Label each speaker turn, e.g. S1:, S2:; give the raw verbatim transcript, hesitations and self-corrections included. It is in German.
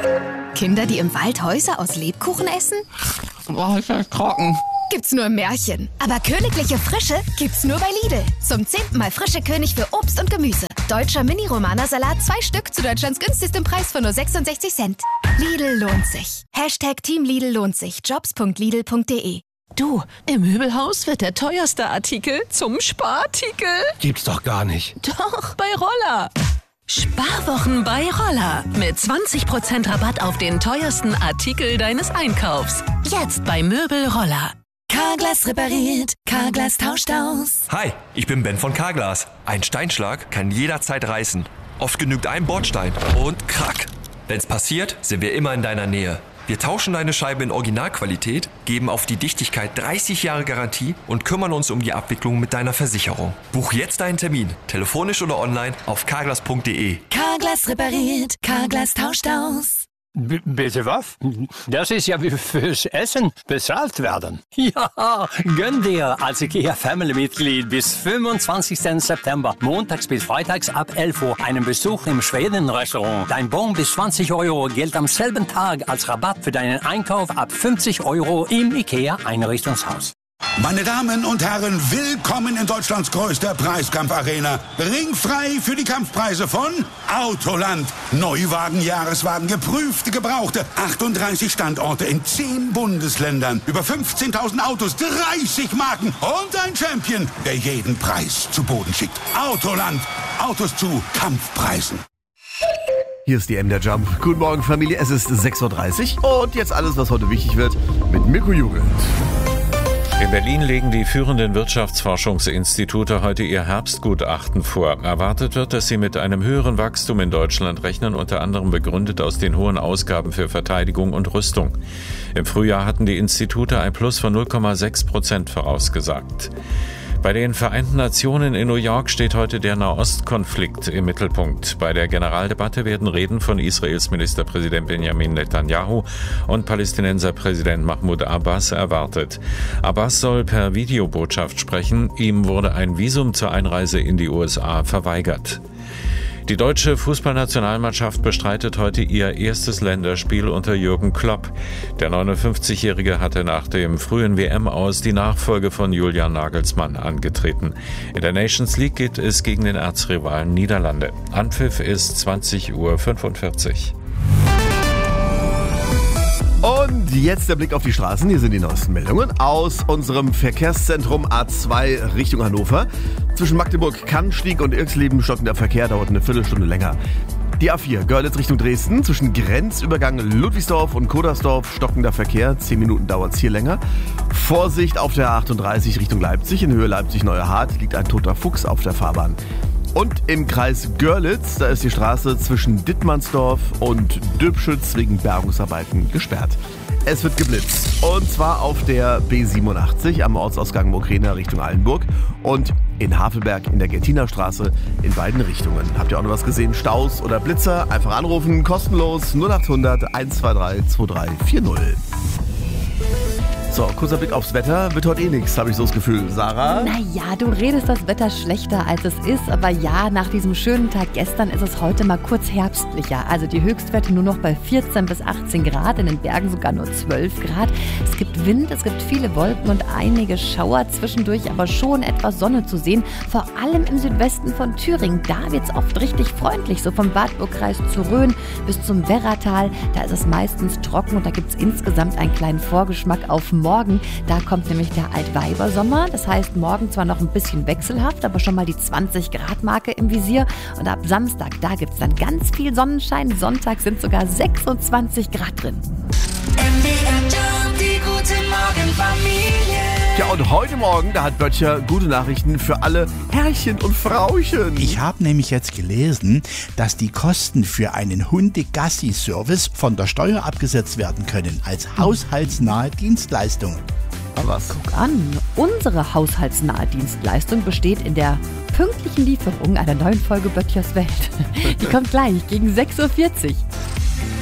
S1: Kinder, die im Wald Häuser aus Lebkuchen essen?
S2: Boah, ist das trocken.
S1: Gibt's nur im Märchen. Aber königliche Frische gibt's nur bei Lidl. Zum zehnten Mal frische König für Obst und Gemüse. Deutscher Mini-Romana-Salat, zwei Stück zu Deutschlands günstigstem Preis von nur sechsundsechzig Cent. Lidl lohnt sich. Hashtag Team Lidl lohnt sich. Jobs punkt lidl punkt de.
S3: Du, im Möbelhaus wird der teuerste Artikel zum Sparartikel.
S4: Gibt's doch gar nicht.
S3: Doch, bei Roller. Sparwochen bei Roller. Mit zwanzig Prozent Rabatt auf den teuersten Artikel deines Einkaufs. Jetzt bei Möbel Roller.
S5: Carglass repariert, Carglass tauscht aus.
S6: Hi, ich bin Ben von Carglass. Ein Steinschlag kann jederzeit reißen. Oft genügt ein Bordstein und krack. Wenn's passiert, sind wir immer in deiner Nähe. Wir tauschen deine Scheibe in Originalqualität, geben auf die Dichtigkeit dreißig Jahre Garantie und kümmern uns um die Abwicklung mit deiner Versicherung. Buch jetzt deinen Termin, telefonisch oder online auf carglass punkt de.
S5: Carglass repariert, Carglass tauscht aus.
S4: B- bitte was? Das ist ja wie fürs Essen bezahlt werden. Ja, gönn dir als IKEA Family-Mitglied bis fünfundzwanzigsten September, montags bis freitags ab elf Uhr, einen Besuch im Schweden-Restaurant. Dein Bon bis zwanzig Euro gilt am selben Tag als Rabatt für deinen Einkauf ab fünfzig Euro im IKEA-Einrichtungshaus.
S7: Meine Damen und Herren, willkommen in Deutschlands größter Preiskampfarena. Ringfrei für die Kampfpreise von Autoland. Neuwagen, Jahreswagen, geprüfte, gebrauchte. achtunddreißig Standorte in zehn Bundesländern. Über fünfzehntausend Autos, dreißig Marken und ein Champion, der jeden Preis zu Boden schickt. Autoland. Autos zu Kampfpreisen.
S8: Hier ist die M der Jump. Guten Morgen, Familie. Es ist sechs Uhr dreißig und jetzt alles, was heute wichtig wird, mit Mirko Jugend.
S9: In Berlin legen die führenden Wirtschaftsforschungsinstitute heute ihr Herbstgutachten vor. Erwartet wird, dass sie mit einem höheren Wachstum in Deutschland rechnen, unter anderem begründet aus den hohen Ausgaben für Verteidigung und Rüstung. Im Frühjahr hatten die Institute ein Plus von null Komma sechs Prozent vorausgesagt. Bei den Vereinten Nationen in New York steht heute der Nahostkonflikt im Mittelpunkt. Bei der Generaldebatte werden Reden von Israels Ministerpräsident Benjamin Netanyahu und Palästinenser Präsident Mahmoud Abbas erwartet. Abbas soll per Videobotschaft sprechen. Ihm wurde ein Visum zur Einreise in die U S A verweigert. Die deutsche Fußballnationalmannschaft bestreitet heute ihr erstes Länderspiel unter Jürgen Klopp. Der neunundfünfzigjährige hatte nach dem frühen W M-Aus die Nachfolge von Julian Nagelsmann angetreten. In der Nations League geht es gegen den Erzrivalen Niederlande. Anpfiff ist zwanzig Uhr fünfundvierzig.
S8: Und jetzt der Blick auf die Straßen. Hier sind die neuesten Meldungen aus unserem Verkehrszentrum A zwei Richtung Hannover. Zwischen Magdeburg, Cannstieg und Irxleben stockender Verkehr, dauert eine Viertelstunde länger. Die A vier Görlitz Richtung Dresden, zwischen Grenzübergang Ludwigsdorf und Kodersdorf stockender Verkehr, zehn Minuten dauert es hier länger. Vorsicht auf der A achtunddreißig Richtung Leipzig, in Höhe Leipzig-Neuerhardt liegt ein toter Fuchs auf der Fahrbahn. Und im Kreis Görlitz, da ist die Straße zwischen Dittmannsdorf und Döbschütz wegen Bergungsarbeiten gesperrt. Es wird geblitzt. Und zwar auf der B siebenundachtzig am Ortsausgang Mokrena Richtung Allenburg und in Havelberg in der Gettiner-Straße in beiden Richtungen. Habt ihr auch noch was gesehen? Staus oder Blitzer? Einfach anrufen, kostenlos null achthundert eins zwei drei zwei drei vier null. So, kurzer Blick aufs Wetter. Wird heute eh nichts, habe ich so das Gefühl. Sarah?
S10: Naja, du redest das Wetter schlechter, als es ist. Aber ja, nach diesem schönen Tag gestern ist es heute mal kurz herbstlicher. Also die Höchstwerte nur noch bei vierzehn bis achtzehn Grad, in den Bergen sogar nur zwölf Grad. Es gibt Wind, es gibt viele Wolken und einige Schauer zwischendurch, aber schon etwas Sonne zu sehen. Vor allem im Südwesten von Thüringen. Da wird es oft richtig freundlich, so vom Wartburgkreis zu Rhön bis zum Werratal. Da ist es meistens trocken und da gibt es insgesamt einen kleinen Vorgeschmack auf morgen. Da kommt nämlich der Altweibersommer. Das heißt, morgen zwar noch ein bisschen wechselhaft, aber schon mal die zwanzig Grad Marke im Visier. Und ab Samstag, da gibt es dann ganz viel Sonnenschein. Sonntag sind sogar sechsundzwanzig Grad drin.
S5: M D R Jump, die gute Morgenfamilie.
S8: Ja, und heute Morgen, da hat Böttcher gute Nachrichten für alle Herrchen und Frauchen.
S11: Ich habe nämlich jetzt gelesen, dass die Kosten für einen Hunde-Gassi-Service von der Steuer abgesetzt werden können als haushaltsnahe Dienstleistung.
S8: Was?
S10: Guck an, unsere haushaltsnahe Dienstleistung besteht in der pünktlichen Lieferung einer neuen Folge Böttchers Welt. Die kommt gleich gegen sechs Uhr vierzig.